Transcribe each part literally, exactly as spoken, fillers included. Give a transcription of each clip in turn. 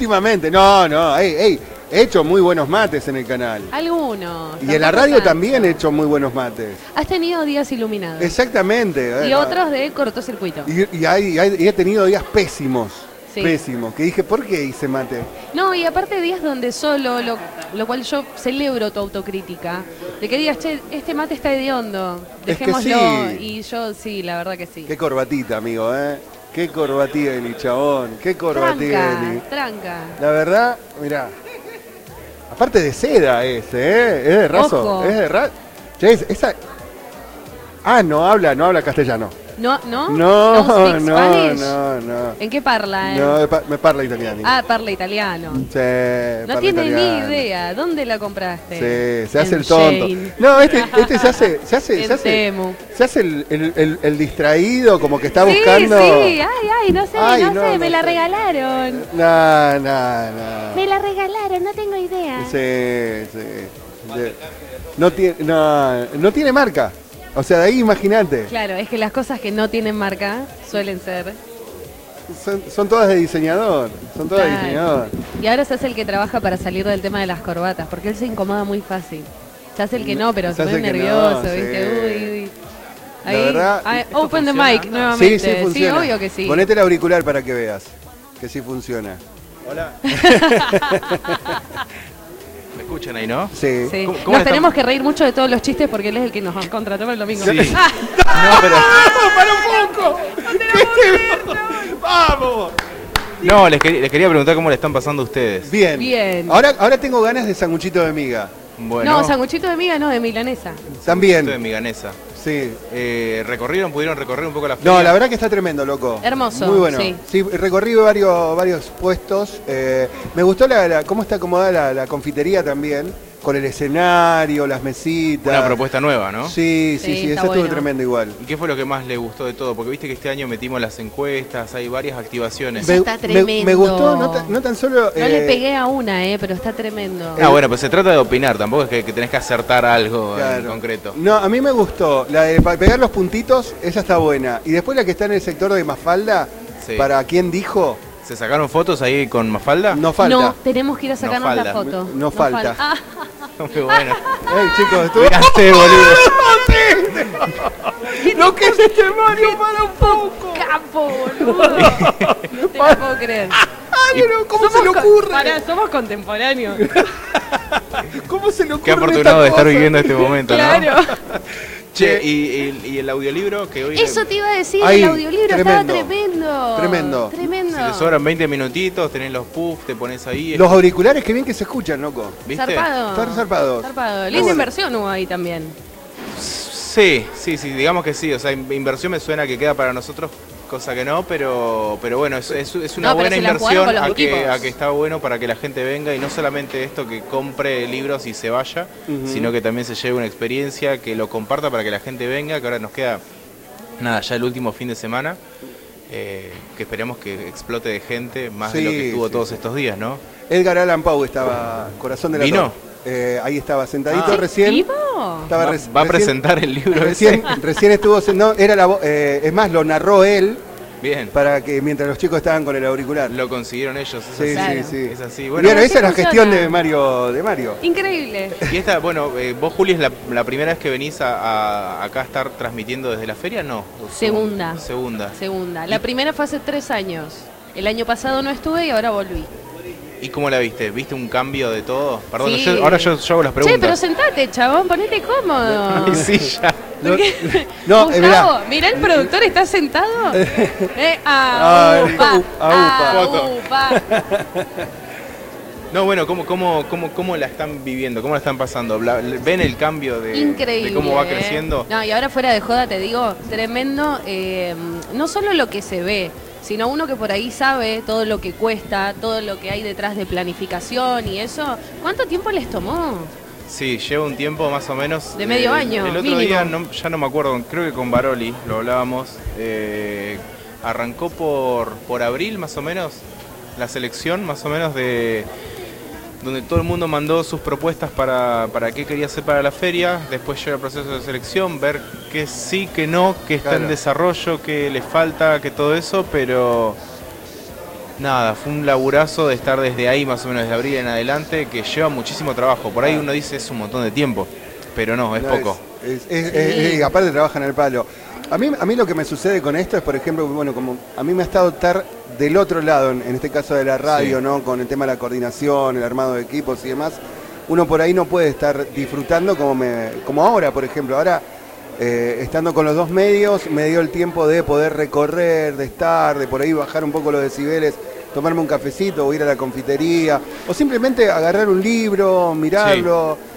Últimamente, no, no, ey, ey, he hecho muy buenos mates en el canal. Algunos. Y en la radio tanto. También he hecho muy buenos mates. Has tenido días iluminados. Exactamente. Y eh, otros de cortocircuito. Y, y, hay, y, hay, y he tenido días pésimos. Sí. Pésimo, que dije, ¿por qué hice mate? No, y aparte días donde solo, lo, lo cual yo celebro tu autocrítica, de que digas, che, este mate está hediondo, dejémoslo. Es que sí. Y yo sí, la verdad que sí. Qué corbatita, amigo, ¿eh? Qué corbatita, Eli, chabón. Qué corbatita, tranca, Eli. tranca. La verdad, mirá. Aparte de seda ese, ¿eh? Es de raso. Ojo. Es de raso. Che, esa... Ah, no habla, no habla castellano. No, no, no, no, no, no, no. ¿En qué parla? Eh? No, me parla italiano. Ah, parla italiano. Sí, no tiene italiano. Ni idea. ¿Dónde la compraste? Sí, se hace en el tonto. Shane. No, este, este se hace, se hace, en se hace, Temu. se hace el, el, el, el distraído, como que está sí, buscando. Sí, ay, ay, no sé, ay, no, no, sé, no me sé. la regalaron. No, no, no. Me la regalaron, no tengo idea. Sí, sí. No tiene, no, no tiene marca. O sea, de ahí imagínate. Claro, es que las cosas que no tienen marca suelen ser. Son, son todas de diseñador. Son todas claro. de diseñador. Y ahora se hace el que trabaja para salir del tema de las corbatas, porque él se incomoda muy fácil. Se hace el que no, pero se, se pone nervioso, no, ¿viste? Sí. Uy, uy. Ahí, la verdad, ahí, open the mic no. nuevamente. Sí, sí, funciona. Sí, obvio que sí. Ponete el auricular para que veas que sí funciona. Hola. ¿Me escuchan ahí, no? Sí. sí. ¿Cómo, cómo nos están? Tenemos que reír mucho de todos los chistes porque él es el que nos contrató el domingo. Sí. Ah. No, pero... ¡Para un poco! ¡Vamos! No, les, quer les quería preguntar cómo le están pasando a ustedes. Bien. Bien. Ahora, ahora tengo ganas de sanguchito de miga. Bueno. No, sanguchito de miga, no, de milanesa. También. De milanesa. Sí. Eh, ¿Recorrieron, pudieron recorrer un poco la feria? No, la verdad que está tremendo, loco. Hermoso. Muy bueno. Sí, sí recorrí varios, varios puestos. Eh, me gustó la, la, cómo está acomodada la, la confitería también, con el escenario, las mesitas. Una propuesta nueva, ¿no? Sí, sí, sí, sí eso bueno. estuvo tremendo igual. ¿Y qué fue lo que más le gustó de todo? Porque viste que este año metimos las encuestas, hay varias activaciones. Eso está tremendo. Me, me gustó, no, ta, no tan solo... No eh, le pegué a una, eh, pero está tremendo. Ah, bueno, pues se trata de opinar, tampoco es que, que tenés que acertar algo claro. en concreto. No, a mí me gustó, la de pegar los puntitos, esa está buena. Y después la que está en el sector de Mafalda, sí. para quien dijo... ¿Se sacaron fotos ahí con Mafalda? No falta. No, tenemos que ir a sacarnos no la foto. No, no falta. falta. Qué bueno. Ey, chicos, estuvo... Miraste, boludo. Lo que es este Mario para un poco. Capo, boludo. No te lo puedo creer. Ay, pero ¿cómo se le ocurre? Pará, somos contemporáneos. ¿Cómo se le ocurre? Qué afortunado de estar viviendo este momento, claro. ¿no? Che, ¿y, y, y el audiolibro que hoy... Eso te iba a decir, Ahí, el audiolibro tremendo, estaba tremendo. Tremendo. Tremendo. Si te sobran veinte minutitos, tenés los puffs, te pones ahí... Los auriculares, qué bien que se escuchan, loco. ¿Viste? Zarpado. Están zarpados. Zarpado. Linda bueno. inversión hubo ahí también. Sí, sí, sí, digamos que sí. O sea, inversión me suena que queda para nosotros, cosa que no, pero pero bueno, es, es, es una no, buena inversión a que, a que está bueno para que la gente venga y no solamente esto que compre libros y se vaya, uh-huh. sino que también se lleve una experiencia, que lo comparta para que la gente venga, que ahora nos queda, nada, ya el último fin de semana, eh, que esperemos que explote de gente, más sí, de lo que estuvo sí, todos sí. estos días, ¿no? Edgar Allan Poe estaba, Corazón de la ¿Vino? Eh, ahí estaba sentadito ah, recién. ¿Vivo? Estaba va, reci va a recién, presentar el libro. Recién, recién estuvo, no, era la, eh, es más, lo narró él. Bien. Para que mientras los chicos estaban con el auricular. Lo consiguieron ellos. Es sí, así. Claro. sí, sí. Es así. Bueno, bueno esa es la gestión de Mario, de Mario. Increíble. Y esta, bueno, eh, vos, Juli, es la, la primera vez que venís a, a acá a estar transmitiendo desde la feria, ¿no? Segunda. Segunda. Segunda. La primera fue hace tres años. El año pasado no estuve y ahora volví. ¿Y cómo la viste? ¿Viste un cambio de todo? Perdón, sí. yo, ahora yo, yo hago las preguntas. Che, pero sentate, chabón, ponete cómodo. Mi silla. No, no, Gustavo, eh, mirá, el productor está sentado. eh, ah, upa, ah, upa. No, bueno, ¿cómo, cómo, cómo, ¿cómo la están viviendo? ¿Cómo la están pasando? ¿Ven el cambio de, Increíble, de cómo va eh. creciendo? No, y ahora fuera de joda te digo, tremendo, eh, no solo lo que se ve, sino uno que por ahí sabe todo lo que cuesta, todo lo que hay detrás de planificación y eso. ¿Cuánto tiempo les tomó? Sí, lleva un tiempo más o menos. De medio eh, año. El otro mínimo. día, no, ya no me acuerdo, creo que con Baroli lo hablábamos. Eh, arrancó por, por abril más o menos la selección, más o menos de... donde todo el mundo mandó sus propuestas para, para qué quería hacer para la feria, después llega el proceso de selección, ver qué sí, qué no, qué está claro. en desarrollo, qué le falta, qué todo eso, pero nada, fue un laburazo de estar desde ahí, más o menos desde abril en adelante, que lleva muchísimo trabajo. Por ahí uno dice es un montón de tiempo, pero no, es No, poco. Es, es, es, es, es, aparte trabajan el palo. A mí, a mí lo que me sucede con esto es, por ejemplo, bueno, como a mí me ha estado estar del otro lado, en, en este caso de la radio, sí. ¿no? Con el tema de la coordinación, el armado de equipos y demás, uno por ahí no puede estar disfrutando como, me, como ahora, por ejemplo. Ahora, eh, estando con los dos medios, me dio el tiempo de poder recorrer, de estar, de por ahí bajar un poco los decibeles, tomarme un cafecito o ir a la confitería, o simplemente agarrar un libro, mirarlo. Sí.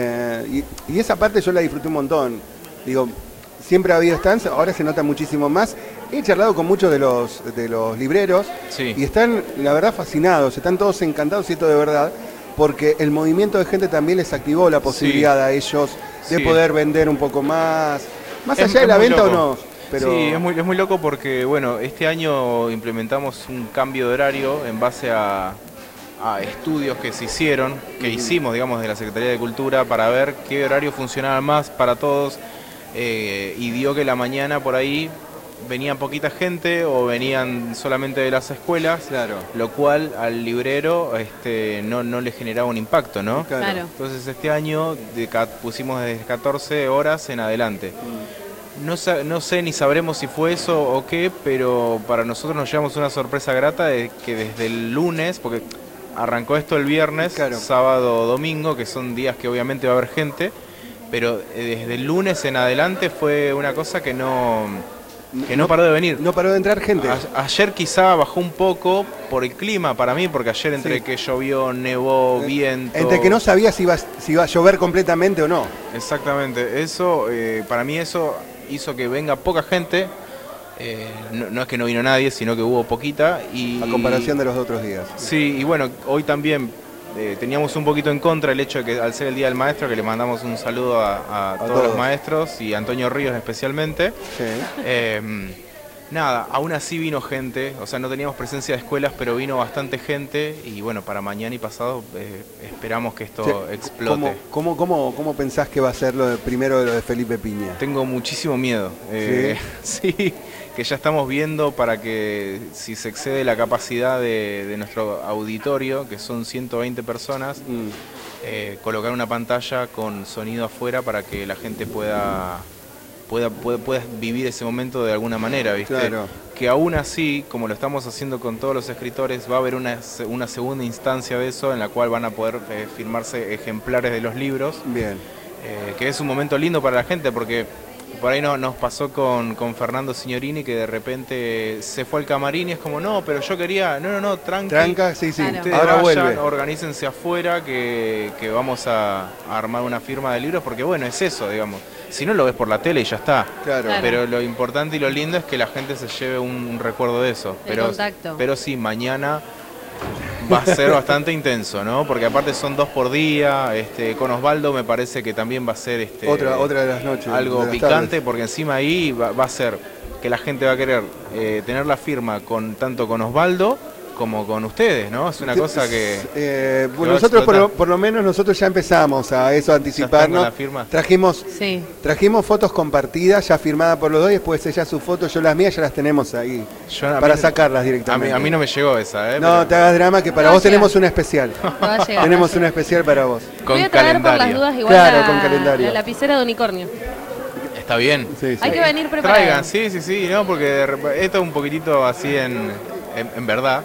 Eh, y, y esa parte yo la disfruté un montón. Digo, siempre ha habido stands, ahora se nota muchísimo más. He charlado con muchos de los, de los libreros, sí. Y están, la verdad, fascinados, están todos encantados, y esto de verdad, porque el movimiento de gente también les activó la posibilidad sí. a ellos de sí. poder vender un poco más, más es, allá de la venta loco. o no. Pero... Sí, es muy, es muy loco porque, bueno, este año implementamos un cambio de horario en base a, a estudios que se hicieron, que uh-huh. hicimos, digamos, de la Secretaría de Cultura para ver qué horario funcionaba más para todos. Eh, y dio que la mañana por ahí venían poquita gente o venían solamente de las escuelas, claro. Lo cual al librero este, no, no le generaba un impacto, ¿no? Claro. Entonces este año de, pusimos desde catorce horas en adelante. Mm. No, no sé ni sabremos si fue eso o qué, pero para nosotros nos llevamos una sorpresa grata de que desde el lunes, porque arrancó esto el viernes, claro. Sábado, domingo, que son días que obviamente va a haber gente, pero desde el lunes en adelante fue una cosa que no, que no, no paró de venir. No paró de entrar gente. A, ayer quizá bajó un poco por el clima para mí, porque ayer entre sí. que llovió, nevó, viento... Entre que no sabía si iba, si iba a llover completamente o no. Exactamente. Eso, eh, para mí eso hizo que venga poca gente. Eh, no, no es que no vino nadie, sino que hubo poquita. Y, a comparación de los otros días. Sí, y bueno, hoy también... Eh, teníamos un poquito en contra el hecho de que al ser el Día del Maestro, que le mandamos un saludo a, a, a todos, todos los maestros y a Antonio Ríos especialmente, sí. eh, nada, aún así vino gente, o sea, no teníamos presencia de escuelas, pero vino bastante gente y bueno, para mañana y pasado eh, esperamos que esto sí. explote. ¿Cómo, cómo, cómo, ¿Cómo pensás que va a ser lo de, primero de lo de Felipe Piña? Tengo muchísimo miedo, eh, ¿sí? sí, que ya estamos viendo para que si se excede la capacidad de, de nuestro auditorio, que son ciento veinte personas, mm. eh, colocar una pantalla con sonido afuera para que la gente pueda, pueda, pueda, pueda vivir ese momento de alguna manera, ¿viste? Claro. Que aún así, como lo estamos haciendo con todos los escritores, va a haber una, una segunda instancia de eso en la cual van a poder eh, firmarse ejemplares de los libros. Bien. Eh, que es un momento lindo para la gente porque... Por ahí no, nos pasó con, con Fernando Signorini, que de repente se fue al camarín y es como, no, pero yo quería, no, no, no, tranqui. Tranca, sí, sí, claro. Ahora vayan, vuelve. Organícense afuera, que, que vamos a, a armar una firma de libros, porque bueno, es eso, digamos. Si no lo ves por la tele y ya está. Claro. Claro. Pero lo importante y lo lindo es que la gente se lleve un, un recuerdo de eso. El pero, contacto. Pero sí, mañana... va a ser bastante intenso, ¿no? Porque aparte son dos por día, este, con Osvaldo me parece que también va a ser este, otra, otra de las noches, algo las picante, tardes. Porque encima ahí va, va a ser que la gente va a querer eh, tener la firma con tanto con Osvaldo como con ustedes, ¿no? Es una cosa que... Eh, bueno, nosotros por lo, por lo menos nosotros ya empezamos a eso, a anticiparnos. La firma. Trajimos, sí. trajimos fotos compartidas, ya firmadas por los dos, y después ella sus fotos, yo las mías ya las tenemos ahí, yo, para mí, sacarlas directamente. A mí, a mí no me llegó esa, ¿eh? No, pero... te hagas drama, que para no vos tenemos una especial. No llegar, tenemos no una especial para vos. Con Voy a traer calendario. por las dudas igual claro, la, con calendario. la lapicera de unicornio. Está bien. Sí, sí. Hay que venir preparado. Traigan, sí, sí, sí, no, porque de, esto es un poquitito así en, en, en verdad.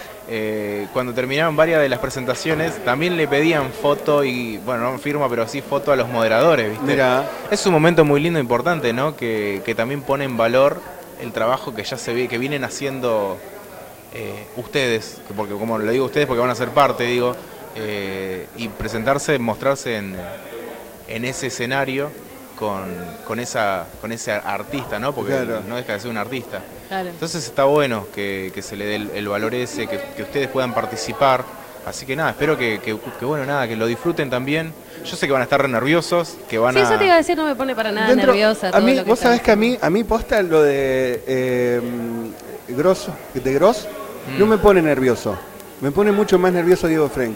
Eh, cuando terminaron varias de las presentaciones, también le pedían foto y, bueno, no firma, pero sí foto a los moderadores, ¿viste? Mirá. Es un momento muy lindo e importante, ¿no? Que, que también pone en valor el trabajo que ya se ve, que vienen haciendo eh, ustedes, porque como lo digo ustedes porque van a ser parte, digo, eh, y presentarse, mostrarse en, en ese escenario con, con, esa, con ese artista, ¿no? Porque claro. no deja de ser un artista. Claro. Entonces está bueno que, que se le dé el, el valor ese, que, que ustedes puedan participar. Así que nada, espero que, que, que bueno, nada, que lo disfruten también. Yo sé que van a estar re nerviosos, que van sí, a... Sí, eso te iba a decir, no me pone para nada Dentro, nerviosa. A todo mí, lo que vos sabés diciendo. que a mí, a mí posta lo de eh, Gross, de Gross, mm. no me pone nervioso. Me pone mucho más nervioso Diego Frenkel.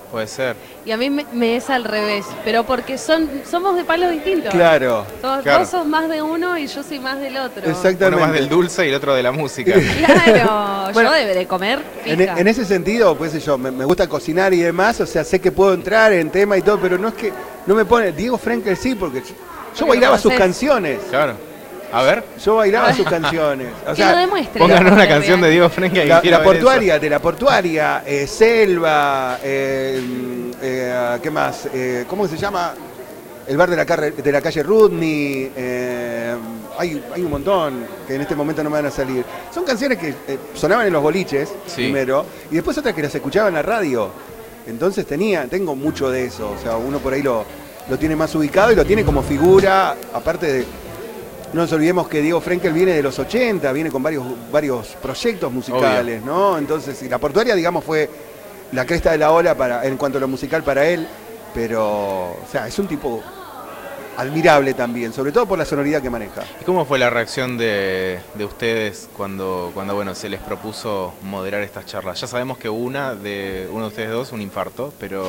Puede ser. Y a mí me, me es al revés, pero porque son somos de palos distintos. Claro. Sos- Claro. Vos sos más de uno y yo soy más del otro. Exactamente. Uno más del dulce y el otro de la música. Claro, Bueno, yo debe de comer En, fija. en ese sentido, pues yo, me, me gusta cocinar y demás, o sea, sé que puedo entrar en tema y todo, pero no es que no me pone. Diego Frenkel sí, porque yo, yo Porque bailaba lo sus conocés. canciones. Claro. A ver, Yo bailaba sus canciones. O Que sea, lo demuestre. pongan una Real. canción de Diego Frenkel que la, quiera la ver portuaria, de la portuaria, eh, Selva, eh, eh, ¿qué más? Eh, ¿Cómo se llama? El bar de la, carre- de la calle Rudney, eh, hay, hay un montón que en este momento no me van a salir. Son canciones que eh, sonaban en los boliches, Sí. primero, y después otras que las escuchaba en la radio. Entonces tenía, tengo mucho de eso, o sea, uno por ahí lo, lo tiene más ubicado y lo tiene como figura, aparte de... No nos olvidemos que Diego Frenkel viene de los ochenta, viene con varios, varios proyectos musicales, ¿no? Entonces, y la portuaria, digamos, fue la cresta de la ola para, en cuanto a lo musical para él, pero, o sea, es un tipo admirable también, sobre todo por la sonoridad que maneja. ¿Y cómo fue la reacción de, de ustedes cuando, cuando bueno, se les propuso moderar estas charlas? Ya sabemos que una de uno de ustedes dos, un infarto, pero...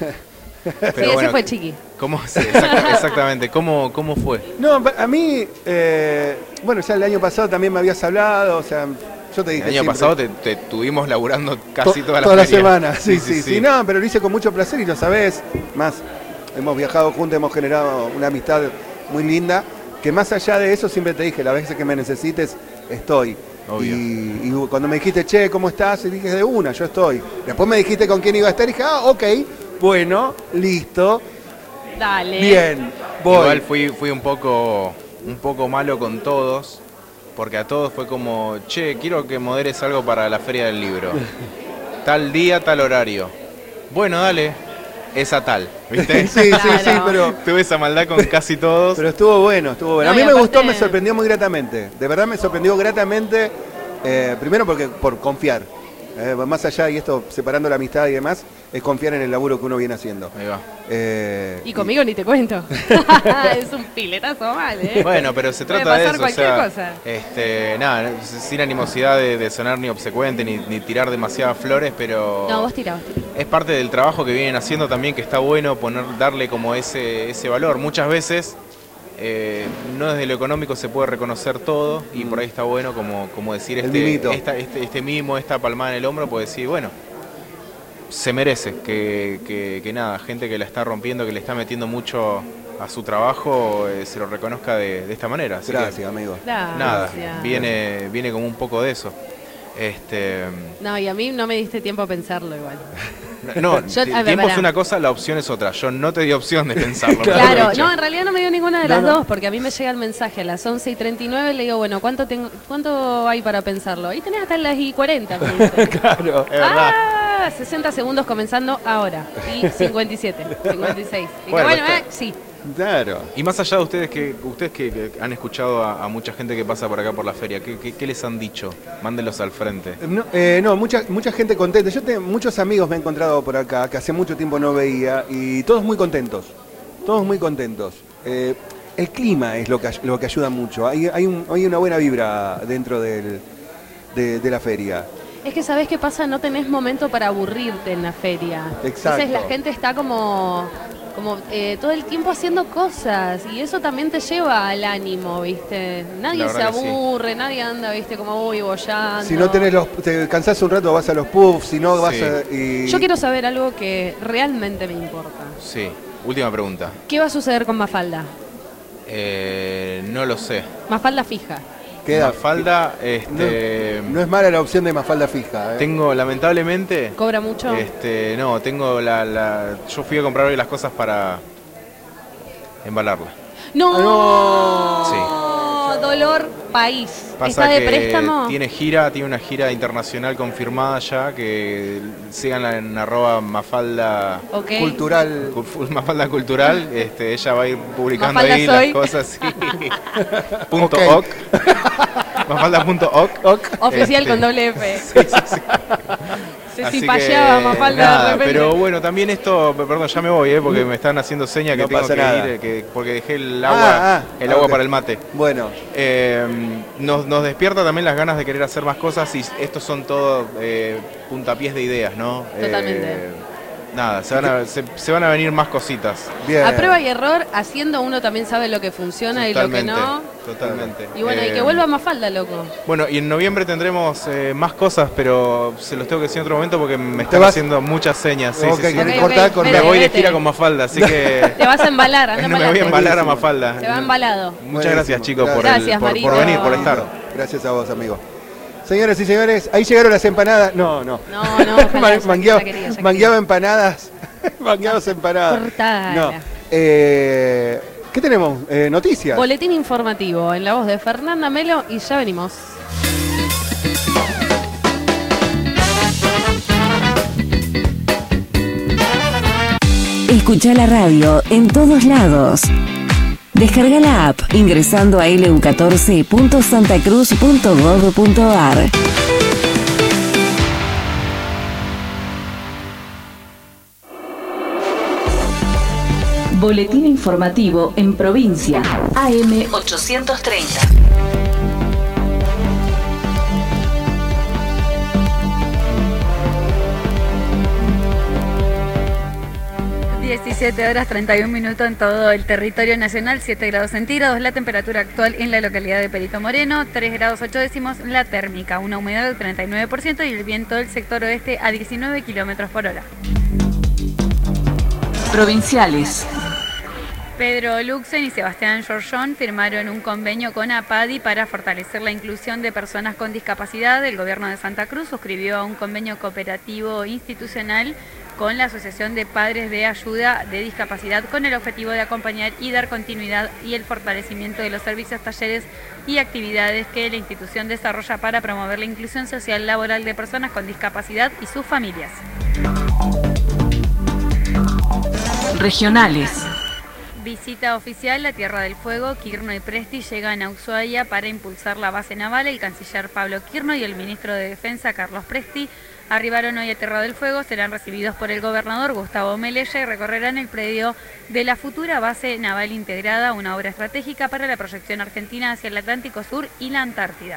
pero Sí, ese fue Chiqui. ¿cómo, sí, exacta- exactamente, ¿cómo, cómo fue? No, a mí, eh, bueno, ya el año pasado también me habías hablado, o sea, yo te dije El año siempre, pasado te, te tuvimos laburando casi to- toda la toda la feria. semana, sí sí, sí, no, pero lo hice con mucho placer y lo sabés, más, hemos viajado juntos, hemos generado una amistad muy linda, que más allá de eso siempre te dije, las veces que me necesites, estoy. Obvio. Y, y cuando me dijiste, che, ¿cómo estás? Y dije, de una, yo estoy. Después me dijiste con quién iba a estar y dije, ah, ok, bueno, listo, Dale. bien, voy. Igual fui, fui un poco un poco malo con todos, porque a todos fue como, che, quiero que moderes algo para la Feria del Libro. Tal día, tal horario. Bueno, dale, es a tal, ¿viste? sí, sí, sí, Claro. pero... Tuve esa maldad con casi todos. Pero estuvo bueno, estuvo bueno. No, a mí y me aparte- gustó, me sorprendió muy gratamente. De verdad me sorprendió gratamente, eh, primero porque por confiar. Eh, más allá, y esto separando la amistad y demás, es confiar en el laburo que uno viene haciendo. Ahí va. Eh, Y conmigo ni te cuento. Es un piletazo mal, ¿eh? Bueno, pero se Puede trata de pasar eso, o cualquier sea, cosa. este, nada, sin animosidad de, de sonar ni obsecuente ni, ni tirar demasiadas flores, pero No, vos tirá, vos tirá. es parte del trabajo que vienen haciendo también, que está bueno poner, darle como ese, ese valor. Muchas veces eh, no desde lo económico se puede reconocer todo y por ahí está bueno como, como decir El este, mimito. esta- este, este mimo, esta palmada en el hombro, pues decir, bueno, se merece que, que- que nada, gente que la está rompiendo, que le está metiendo mucho a su trabajo, eh, se lo reconozca de, de esta manera. Así que, gracias, amigo. Gracias. nada, viene, viene como un poco de eso. Este, No, y a mí no me diste tiempo a pensarlo igual. no, Yo- ti- a ver, tiempo pará. es una cosa, la opción es otra. Yo no te di opción de pensarlo. mejor Claro, dicho. no, en realidad no me dio ninguna de No, las no. dos, porque a mí me llega el mensaje a las once y treinta y nueve, le digo, bueno, ¿cuánto tengo, cuánto hay para pensarlo? Ahí tenés hasta las y cuarenta. me dice. Claro. Es verdad. Ah, sesenta segundos comenzando ahora. Y cincuenta y siete, cincuenta y seis. Y Bueno, bueno, está- eh, sí. Claro. Y más allá de ustedes que ustedes que que han escuchado a, a mucha gente que pasa por acá por la feria, ¿qué, qué- qué les han dicho? Mándenlos al frente. No, eh, no, mucha, mucha gente contenta. Yo tengo muchos amigos me he encontrado por acá que hace mucho tiempo no veía y todos muy contentos. Todos muy contentos. Eh, el clima es lo que, ay- lo que ayuda mucho. Hay, hay, un- hay una buena vibra dentro del- de, de la feria. Es que sabés qué pasa, no tenés momento para aburrirte en la feria. Exacto. Entonces la gente está como, como eh, todo el tiempo haciendo cosas y eso también te lleva al ánimo, ¿viste? Nadie La se verdad que sí. aburre, nadie anda, ¿viste? Como uy, bollando. Si no tenés los, te cansás un rato, vas a los pubs, si no vas Sí. a, y... Yo quiero saber algo que realmente me importa. Sí, última pregunta. ¿Qué va a suceder con Mafalda? Eh, no lo sé. Mafalda fija. Queda- Mafalda, este, No es mala la opción de Mafalda fija. ¿eh? tengo lamentablemente, ¿Cobra mucho? este, no, tengo la, la, yo fui a comprar hoy las cosas para embalarla. ¡No! Sí. Dolor país. Pasa ¿Está de que préstamo? tiene gira, tiene una gira internacional confirmada ya, que síganla en arroba Mafalda, Ok. Cultural. Cu- Mafalda Cultural, este, ella va a ir publicando Mafalda ahí soy. las cosas, sí. punto Ok. oc. Mafalda punto oc. Ok. Oficial Este, con doble F. Sí, sí, sí. Se Así cipayeaba que, Mafalda nada, de repente. pero bueno, también esto, perdón, ya me voy, eh, porque me están haciendo señas que No tengo pasa que nada. ir, que, porque dejé el agua, Ah, ah, el ah, agua ok. para el mate. Bueno, Eh, nos, nos despierta también las ganas de querer hacer más cosas y estos son todo eh, puntapiés de ideas, ¿no? Totalmente. Eh, nada, se van, a, se, se van a venir más cositas. Bien. A prueba y error, haciendo uno también sabe lo que funciona Totalmente, y lo que no. Totalmente. Y bueno, eh, y que vuelva Mafalda, loco. Bueno, y en noviembre tendremos eh, más cosas, pero se los tengo que decir en otro momento porque me están vas? haciendo muchas señas. Sí, Ok, sí, sí. ¿querés Ok, cortar? ok, Cortar. Me vete, voy de vete. gira con Mafalda, así que... Te vas a embalar, anda No me voy a embalate. embalar a Buenísimo. Mafalda. Se va embalado. Muchas Buenísimo. gracias, chicos, por, Gracias. el- por, Marito. por venir, por estar. Gracias a vos, amigo. Señoras y señores, ahí llegaron las empanadas. No, no. No, no, ojalá, Man- ya- mangueaba, ya quería, ya quería. mangueaba empanadas. Mangueados empanadas. Cortala. No. Eh, ¿Qué tenemos? Eh, noticias. Boletín informativo en la voz de Fernanda Melo y ya venimos. Escucha la radio en todos lados. Descarga la app ingresando a elu catorce punto santacruz punto gov punto ar. Boletín informativo en provincia. A M ochocientos treinta. diecisiete horas treinta y un minutos en todo el territorio nacional, siete grados centígrados, la temperatura actual en la localidad de Perito Moreno, tres grados ocho décimos, la térmica, una humedad del treinta y nueve por ciento y el viento del sector oeste a diecinueve kilómetros por hora. Provinciales. Pedro Luxen y Sebastián Giorgión firmaron un convenio con APADI para fortalecer la inclusión de personas con discapacidad. El gobierno de Santa Cruz suscribió un convenio cooperativo institucional con la Asociación de Padres de Ayuda de Discapacidad con el objetivo de acompañar y dar continuidad y el fortalecimiento de los servicios, talleres y actividades que la institución desarrolla para promover la inclusión social laboral de personas con discapacidad y sus familias. Regionales. Visita oficial a Tierra del Fuego. Quirno y Presti llegan a Ushuaia para impulsar la base naval. El canciller Pablo Quirno y el ministro de Defensa Carlos Presti arribaron hoy a Tierra del Fuego. Serán recibidos por el gobernador Gustavo Melella y recorrerán el predio de la futura base naval integrada, una obra estratégica para la proyección argentina hacia el Atlántico Sur y la Antártida.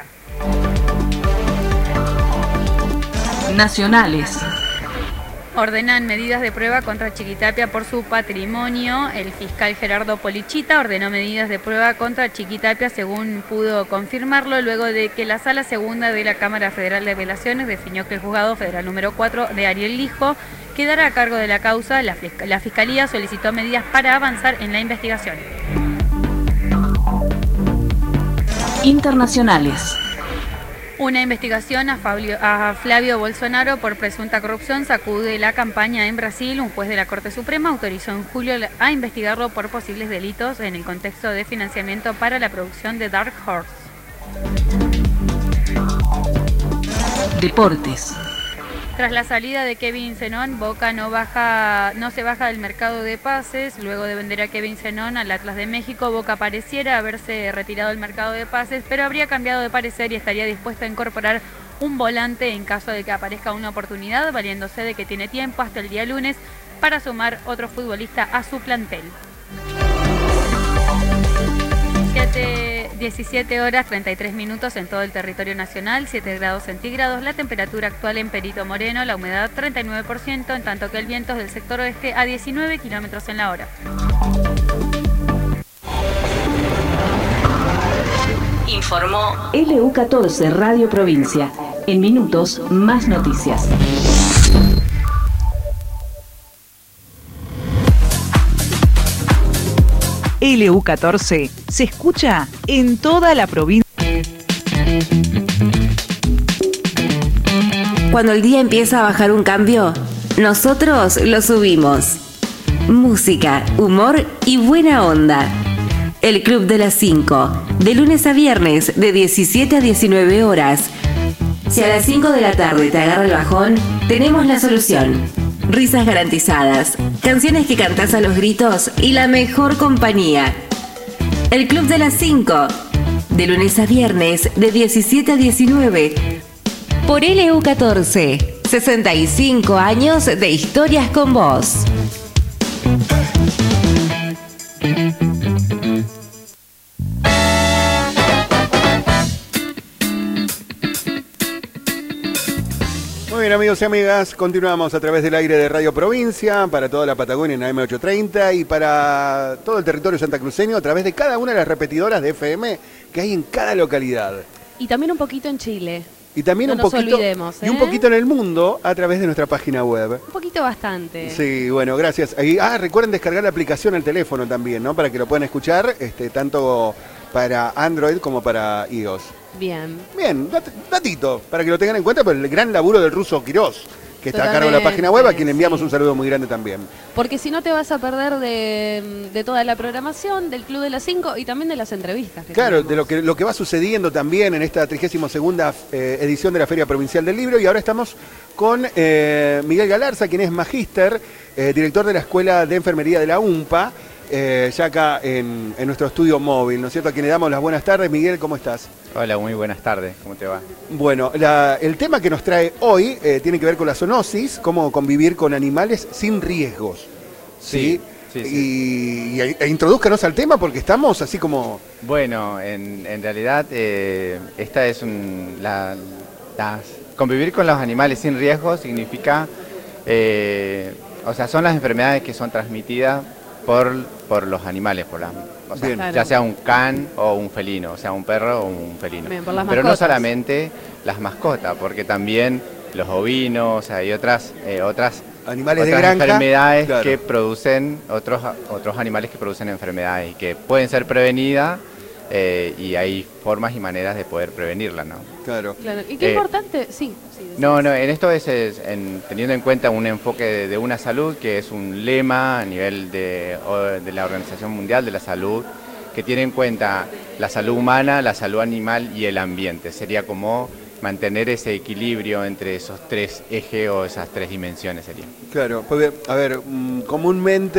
Nacionales. Ordenan medidas de prueba contra Chiquitapia por su patrimonio. El fiscal Gerardo Polichita ordenó medidas de prueba contra Chiquitapia según pudo confirmarlo luego de que la Sala Segunda de la Cámara Federal de Apelaciones definió que el juzgado federal número cuatro de Ariel Lijo quedará a cargo de la causa. La, la Fiscalía solicitó medidas para avanzar en la investigación. Internacionales. Una investigación a, Fabio, a Flavio Bolsonaro por presunta corrupción sacude la campaña en Brasil. Un juez de la Corte Suprema autorizó en julio a investigarlo por posibles delitos en el contexto de financiamiento para la producción de Dark Horse. Deportes. Tras la salida de Kevin Zenón, Boca no baja, no se baja del mercado de pases. Luego de vender a Kevin Zenón al Atlas de México, Boca pareciera haberse retirado del mercado de pases, pero habría cambiado de parecer y estaría dispuesto a incorporar un volante en caso de que aparezca una oportunidad, valiéndose de que tiene tiempo hasta el día lunes para sumar otro futbolista a su plantel. diecisiete horas treinta y tres minutos en todo el territorio nacional, siete grados centígrados, la temperatura actual en Perito Moreno, la humedad treinta y nueve por ciento, en tanto que el viento es del sector oeste a diecinueve kilómetros en la hora. Informó L U catorce Radio Provincia. En minutos, más noticias. L U catorce se escucha en toda la provincia. Cuando el día empieza a bajar un cambio, nosotros lo subimos. Música, humor y buena onda. El Club de las cinco, de lunes a viernes, de diecisiete a diecinueve horas. Si a las cinco de la tarde te agarra el bajón, tenemos la solución. Risas garantizadas, canciones que cantás a los gritos y la mejor compañía. El Club de las cinco, de lunes a viernes, de diecisiete a diecinueve. Por L U catorce, sesenta y cinco años de historias con vos. Muy bien, amigos y amigas, continuamos a través del aire de Radio Provincia para toda la Patagonia en A M ochocientos treinta y para todo el territorio santacruceño a través de cada una de las repetidoras de F M que hay en cada localidad. Y también un poquito en Chile. Y también no un nos poquito olvidemos, ¿eh? y un poquito en el mundo a través de nuestra página web. Un poquito bastante. Sí, bueno, gracias. Ahí, ah, recuerden descargar la aplicación al teléfono también, ¿no? Para que lo puedan escuchar, este, tanto para Android como para iOS. Bien. Bien, dat datito, para que lo tengan en cuenta por el gran laburo del ruso Quirós, que está a cargo de la página web, a quien le enviamos sí. un saludo muy grande también. Porque si no te vas a perder de, de toda la programación, del Club de las cinco y también de las entrevistas. Que claro, tenemos. de lo que, lo que va sucediendo también en esta trigésima segunda eh, edición de la Feria Provincial del Libro. Y ahora estamos con eh, Miguel Galarza, quien es magíster, eh, director de la Escuela de Enfermería de la UMPA, eh, ya acá en, en nuestro estudio móvil, ¿no es cierto? A quien le damos las buenas tardes. Miguel, ¿cómo estás? Hola, muy buenas tardes, ¿cómo te va? Bueno, la, el tema que nos trae hoy eh, tiene que ver con la zoonosis, cómo convivir con animales sin riesgos. ¿Sí? Sí, sí, sí. Y, y, e introdúzcanos al tema porque estamos así como... Bueno, en, en realidad eh, esta es un... La, las, convivir con los animales sin riesgo significa... Eh, o sea, son las enfermedades que son transmitidas por, por los animales, por las, o sea, Claro. ya sea un can o un felino, o sea, un perro o un felino. Bien, por las Pero no mascotas. solamente las mascotas, porque también los ovinos, o sea, hay otras, eh, otras, Animales de otras granja, enfermedades claro. que producen, otros, otros animales que producen enfermedades y que pueden ser prevenidas eh, y hay formas y maneras de poder prevenirlas, ¿no? Claro. Claro. Y qué Eh, importante, sí. sí decís. No, no, en esto es, es en, teniendo en cuenta un enfoque de, de una salud, que es un lema a nivel de, o de la Organización Mundial de la Salud, que tiene en cuenta la salud humana, la salud animal y el ambiente. Sería como mantener ese equilibrio entre esos tres ejes o esas tres dimensiones sería. Claro, porque, a ver, mm, comúnmente,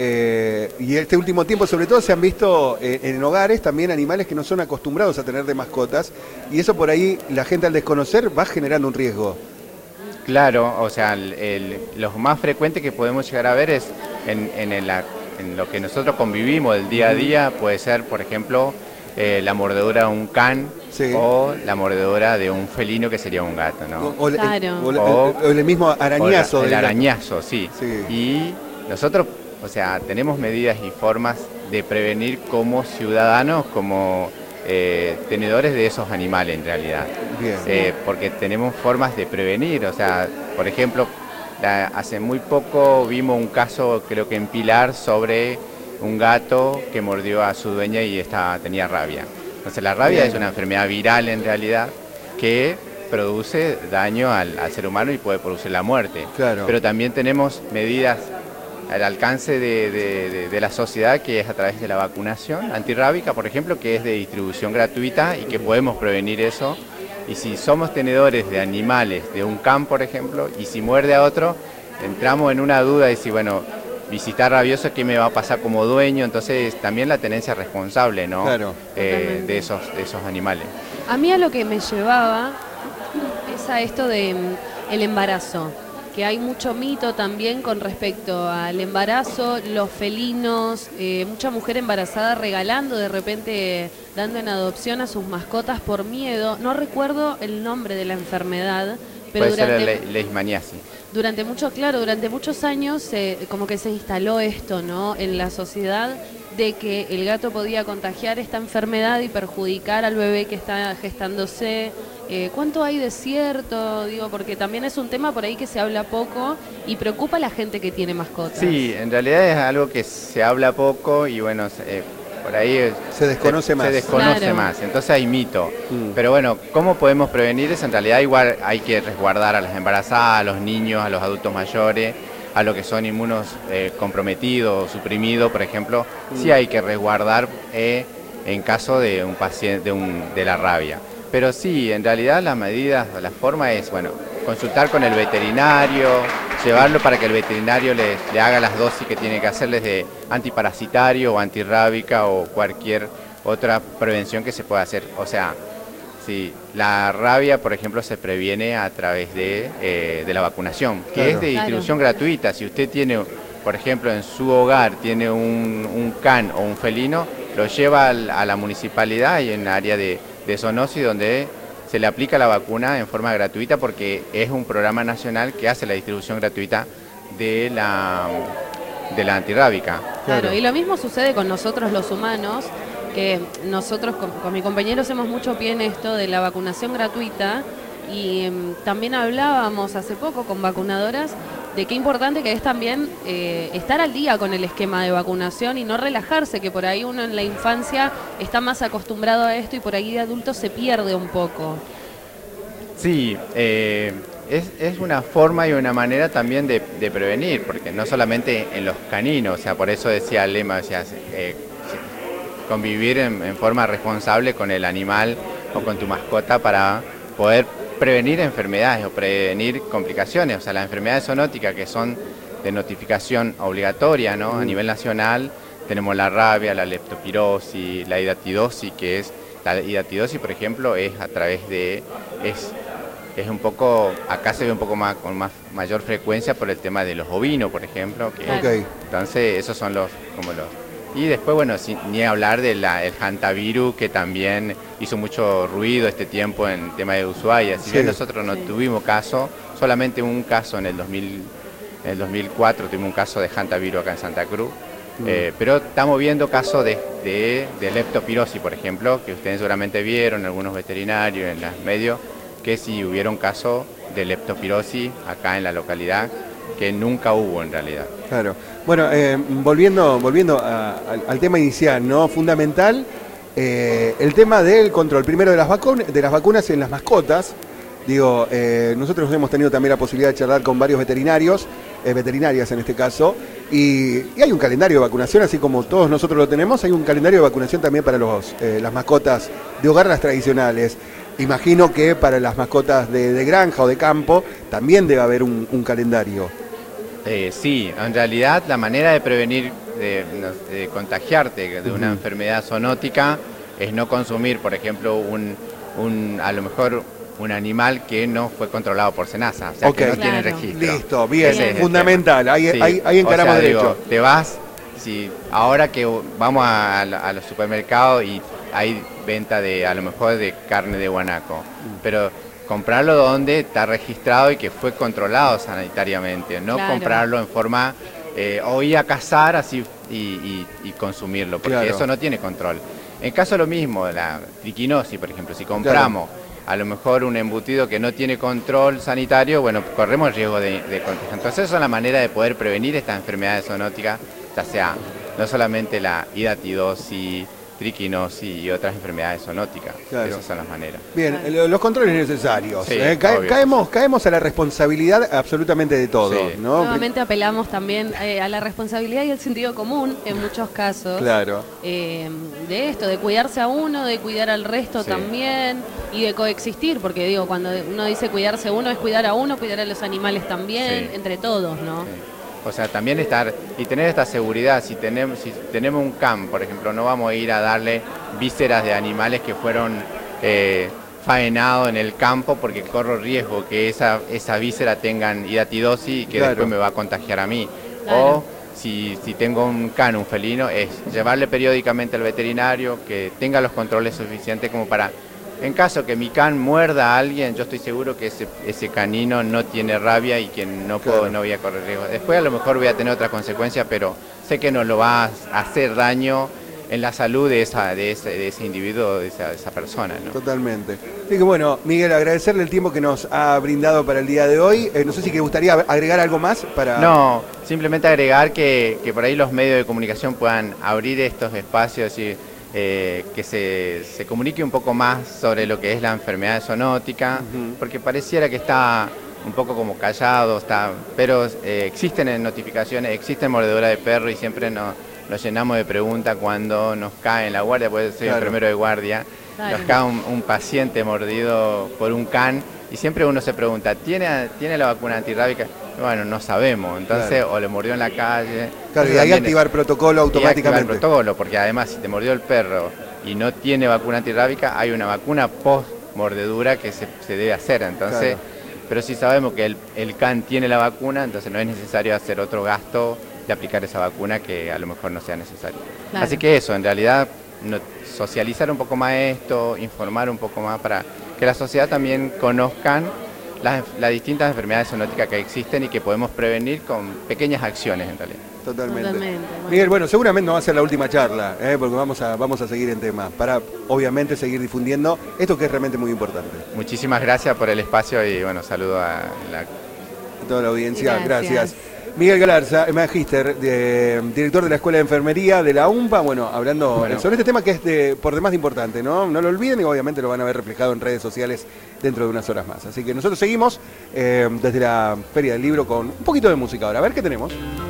eh, y este último tiempo sobre todo, se han visto eh, en hogares también animales que no son acostumbrados a tener de mascotas, y eso por ahí la gente al desconocer va generando un riesgo. Claro, o sea, el, el, lo más frecuente que podemos llegar a ver es en, en, el, en lo que nosotros convivimos del día a día, puede ser, por ejemplo, eh, la mordedura de un can, sí, o la mordedura de un felino que sería un gato, ¿no? O, o, claro. o, o, o el mismo arañazo. O el del arañazo, gato. sí. sí. Y nosotros, o sea, tenemos medidas y formas de prevenir como ciudadanos, como eh, tenedores de esos animales en realidad. Bien. Eh, porque tenemos formas de prevenir, o sea, por ejemplo, la, hace muy poco vimos un caso, creo que en Pilar, sobre un gato que mordió a su dueña y estaba, tenía rabia. Entonces la rabia Bien. es una enfermedad viral en realidad que produce daño al, al ser humano y puede producir la muerte. Claro. Pero también tenemos medidas al alcance de, de, de, de la sociedad, que es a través de la vacunación antirrábica, por ejemplo, que es de distribución gratuita y que podemos prevenir eso. Y si somos tenedores de animales, de un can, por ejemplo, y si muerde a otro, entramos en una duda de si, bueno, visitar rabioso, ¿qué me va a pasar como dueño? Entonces también la tenencia responsable, ¿no? Claro. Eh, de, esos, de esos animales. A mí a lo que me llevaba es a esto de mm, el embarazo, que hay mucho mito también con respecto al embarazo, los felinos, eh, mucha mujer embarazada regalando de repente, dando en adopción a sus mascotas por miedo. No recuerdo el nombre de la enfermedad, pero Puede durante... ser la leishmaniasis. Durante mucho, claro, durante muchos años eh, como que se instaló esto, ¿no? En la sociedad, de que el gato podía contagiar esta enfermedad y perjudicar al bebé que está gestándose. Eh, ¿Cuánto hay de cierto? Digo, porque también es un tema por ahí que se habla poco y preocupa a la gente que tiene mascotas. Sí, en realidad es algo que se habla poco y bueno, eh, por ahí se desconoce se, más. Se desconoce claro. más, entonces hay mito. Mm. Pero bueno, ¿cómo podemos prevenir eso? En realidad igual hay que resguardar a las embarazadas, a los niños, a los adultos mayores, a los que son inmunos eh, comprometidos, suprimidos, por ejemplo. Mm. Sí hay que resguardar eh, en caso de un paciente de, un, de la rabia. Pero sí, en realidad las medidas, la forma es, bueno, consultar con el veterinario, llevarlo para que el veterinario le, le haga las dosis que tiene que hacerles de antiparasitario o antirrábica o cualquier otra prevención que se pueda hacer. O sea, sí, la rabia, por ejemplo, se previene a través de, eh, de la vacunación, que claro. es de distribución claro. gratuita. Si usted tiene, por ejemplo, en su hogar tiene un, un can o un felino, lo lleva al, a la municipalidad y en el área de, de zoonosis donde se le aplica la vacuna en forma gratuita porque es un programa nacional que hace la distribución gratuita de la, de la antirrábica. Claro, claro, y lo mismo sucede con nosotros los humanos, que nosotros con, con mi compañero hacemos mucho pie en esto de la vacunación gratuita y eh, también hablábamos hace poco con vacunadoras de qué importante que es también eh, estar al día con el esquema de vacunación y no relajarse, que por ahí uno en la infancia está más acostumbrado a esto y por ahí de adulto se pierde un poco. Sí, eh, es, es una forma y una manera también de, de prevenir, porque no solamente en los caninos, o sea, por eso decía el lema, o sea, eh, convivir en, en forma responsable con el animal o con tu mascota para poder prevenir enfermedades o prevenir complicaciones. O sea, las enfermedades zoonóticas que son de notificación obligatoria, ¿no? A nivel nacional tenemos la rabia, la leptospirosis, la hidatidosis, que es, la hidatidosis, por ejemplo, es a través de, es, es un poco, acá se ve un poco más, con más, mayor frecuencia por el tema de los ovinos, por ejemplo. Que, okay. Entonces, esos son los, como los... Y después, bueno, sin, ni hablar del hantavirus, que también hizo mucho ruido este tiempo en tema de Ushuaia. Si sí. bien nosotros no sí. tuvimos caso, solamente un caso en el, dos mil, en el dos mil cuatro tuvimos un caso de hantavirus acá en Santa Cruz, mm. eh, pero estamos viendo casos de, de, de leptospirosis, por ejemplo, que ustedes seguramente vieron, algunos veterinarios en los medios, que si hubiera un caso de leptospirosis acá en la localidad, que nunca hubo en realidad. Claro. Bueno, eh, volviendo, volviendo a, al, al tema inicial, ¿no? Fundamental, eh, el tema del control, primero de las, vacunas, de las vacunas en las mascotas. Digo, eh, nosotros hemos tenido también la posibilidad de charlar con varios veterinarios, eh, veterinarias en este caso, y, y hay un calendario de vacunación, así como todos nosotros lo tenemos, hay un calendario de vacunación también para los, eh, las mascotas de hogar, las tradicionales. Imagino que para las mascotas de, de granja o de campo también debe haber un, un calendario. Eh, sí, en realidad la manera de prevenir, de, de contagiarte de una uh-huh. enfermedad zoonótica es no consumir, por ejemplo, un, un a lo mejor un animal que no fue controlado por SENASA, o sea, okay. que no claro. tiene registro. Listo, bien, bien. fundamental, ahí, sí. ahí, ahí encaramos o sea, derecho. Digo, te vas, si ahora que vamos a, a los supermercados y hay venta de, a lo mejor, de carne de guanaco, uh-huh. pero comprarlo donde está registrado y que fue controlado sanitariamente, no claro. comprarlo en forma, eh, o ir a cazar así y, y, y consumirlo, porque claro. eso no tiene control. En caso lo mismo, la triquinosis, por ejemplo, si compramos claro. a lo mejor un embutido que no tiene control sanitario, bueno, corremos el riesgo de, de contagio. Entonces esa es la manera de poder prevenir estas enfermedades zoonóticas, ya sea no solamente la hidatidosis, triquinosis y otras enfermedades zoonóticas. Claro. Esas son las maneras. Bien, claro. los controles necesarios. Sí, eh, Ca caemos, caemos a la responsabilidad absolutamente de todos, sí. ¿no? Nuevamente apelamos también eh, a la responsabilidad y al sentido común en muchos casos. Claro. Eh, de esto, de cuidarse a uno, de cuidar al resto sí. también y de coexistir, porque digo, cuando uno dice cuidarse a uno es cuidar a uno, cuidar a los animales también, sí. entre todos, ¿no? Sí. O sea, también estar y tener esta seguridad, si tenemos, si tenemos un C A M, por ejemplo, no vamos a ir a darle vísceras de animales que fueron eh, faenados en el campo porque corro riesgo que esa, esa víscera tengan hidatidosis y que claro. después me va a contagiar a mí. Claro. O si, si tengo un can, un felino, es llevarle periódicamente al veterinario que tenga los controles suficientes como para... En caso que mi can muerda a alguien, yo estoy seguro que ese, ese canino no tiene rabia y que no, puedo, claro. no voy a correr riesgo. Después a lo mejor voy a tener otra consecuencia, pero sé que no lo va a hacer daño en la salud de, esa, de, ese, de ese individuo, de esa, de esa persona, ¿no? Totalmente. Así que bueno, Miguel, agradecerle el tiempo que nos ha brindado para el día de hoy. Eh, no sé si te gustaría agregar algo más para... No, simplemente agregar que, que por ahí los medios de comunicación puedan abrir estos espacios y... Eh, que se, se comunique un poco más sobre lo que es la enfermedad zoonótica, uh-huh. porque pareciera que está un poco como callado, está, pero eh, existen notificaciones, existen mordeduras de perro y siempre nos, nos llenamos de preguntas cuando nos cae en la guardia, porque soy claro. enfermero de guardia, claro. nos cae un, un paciente mordido por un can y siempre uno se pregunta, ¿tiene, ¿tiene la vacuna antirrábica? Bueno, no sabemos, entonces claro. o le mordió en la calle. Claro, y hay que activar protocolo automáticamente. Activar protocolo, porque además si te mordió el perro y no tiene vacuna antirrábica, hay una vacuna post mordedura que se, se debe hacer, entonces, claro. pero si sabemos que el, el can tiene la vacuna, entonces no es necesario hacer otro gasto de aplicar esa vacuna que a lo mejor no sea necesario. Claro. Así que eso, en realidad, no, socializar un poco más esto, informar un poco más para que la sociedad también conozcan las, las distintas enfermedades zoonóticas que existen y que podemos prevenir con pequeñas acciones en realidad. Totalmente. Totalmente, bueno. Miguel, bueno, seguramente no va a ser la última charla, ¿eh? Porque vamos a, vamos a seguir en tema, para obviamente seguir difundiendo esto que es realmente muy importante. Muchísimas gracias por el espacio y bueno, saludo a, la... a toda la audiencia, gracias. Gracias. Miguel Galarza, magíster, de, director de la Escuela de Enfermería de la U M P A, bueno, hablando Bueno. sobre este tema que es de, por demás de importante, ¿no? No lo olviden y obviamente lo van a ver reflejado en redes sociales dentro de unas horas más. Así que nosotros seguimos eh, desde la Feria del Libro con un poquito de música ahora. A ver qué tenemos.